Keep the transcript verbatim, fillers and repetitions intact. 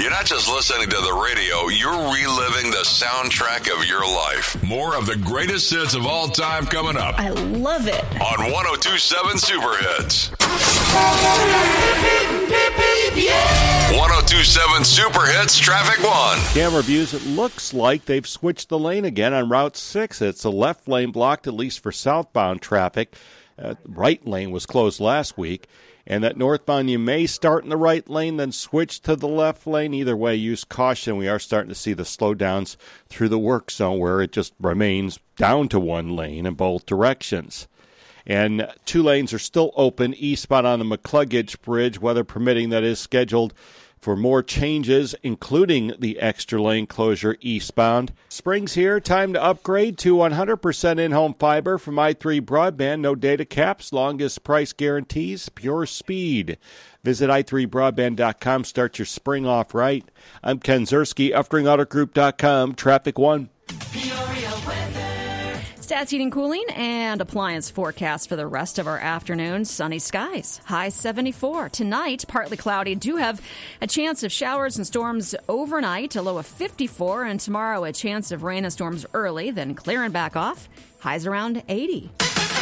You're not just listening to the radio, you're reliving the soundtrack of your life. More of the greatest hits of all time coming up. I love it. On one oh two point seven Super Hits. one oh two point seven Super Hits Traffic One. Camera views, it looks like they've switched the lane again on Route six. It's a left lane blocked, at least for southbound traffic. Uh, right lane was closed last week. And that northbound, you may start in the right lane, then switch to the left lane. Either way, use caution. We are starting to see the slowdowns through the work zone where it just remains down to one lane in both directions. And two lanes are still open eastbound on the McCluggage Bridge, weather permitting. That is scheduled for more changes, including the extra lane closure eastbound. Spring's here. Time to upgrade to one hundred percent in-home fiber from i three Broadband. No data caps, longest price guarantees, pure speed. Visit i three broadband dot com. Start your spring off right. I'm Ken Zerski, Uftring Auto Group dot com. Traffic One. Stats, heating, cooling, and appliance forecast for the rest of our afternoon. Sunny skies, high seventy-four. Tonight, partly cloudy. Do have a chance of showers and storms overnight, a low of fifty-four. And tomorrow, a chance of rain and storms early, then clearing back off. Highs around eighty.